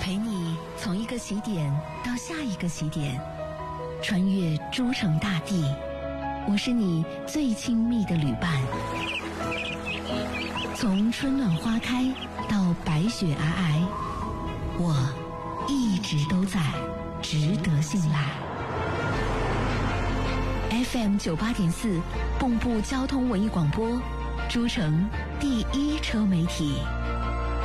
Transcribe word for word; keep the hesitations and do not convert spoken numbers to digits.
陪你从一个起点到下一个起点，穿越诸城大地。我是你最亲密的旅伴，从春暖花开到白雪皑皑，我一直都在，值得信赖。F M 九八点四，蚌埠交通文艺广播，诸城第一车媒体。